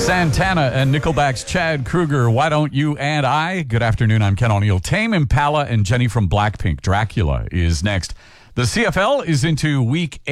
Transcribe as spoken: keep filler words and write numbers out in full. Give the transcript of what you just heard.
Santana and Nickelback's Chad Kroeger, Why Don't You and I? Good afternoon, I'm Ken O'Neill. Tame Impala and Jenny from Blackpink, Dracula is next. The C F L is into week